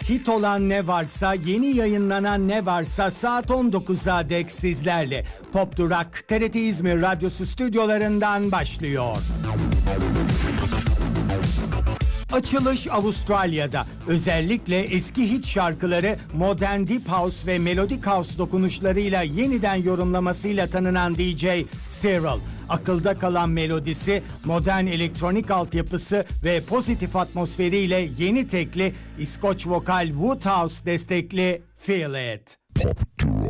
Hit olan ne varsa, yeni yayınlanan ne varsa saat 19'a dek sizlerle. Pop Durak TRT İzmir Radyosu stüdyolarından başlıyor. Açılış Avustralya'da. Özellikle eski hit şarkıları modern deep house ve melodic house dokunuşlarıyla yeniden yorumlamasıyla tanınan DJ Cyril. Akılda kalan melodisi, modern elektronik altyapısı ve pozitif atmosferiyle yeni tekli İskoç vokal Woodhouse destekli Feel It. Pop Durak.